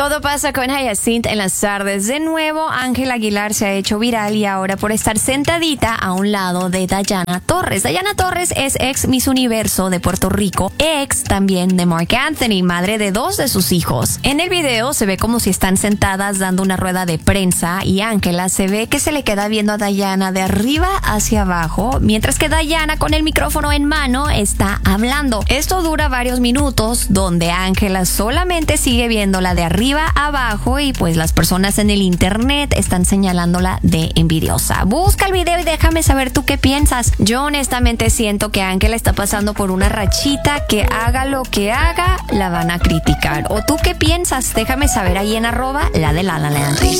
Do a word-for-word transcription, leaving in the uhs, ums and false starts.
Todo pasa con Hyacinth en las tardes. De nuevo, Ángela Aguilar se ha hecho viral y ahora por estar sentadita a un lado de Dayana Torres. Dayana Torres es ex Miss Universo de Puerto Rico, ex también de Marc Anthony, madre de dos de sus hijos. En el video se ve como si están sentadas dando una rueda de prensa y Ángela se ve que se le queda viendo a Dayana de arriba hacia abajo, mientras que Dayana con el micrófono en mano está hablando. Esto dura varios minutos, donde Ángela solamente sigue viéndola de arriba abajo y pues las personas en el internet están señalándola de envidiosa. Busca el video y déjame saber tú qué piensas. Yo honestamente siento que Ángela está pasando por una rachita, que haga lo que haga, la van a criticar. ¿O tú qué piensas? Déjame saber ahí en arroba la de La La Land.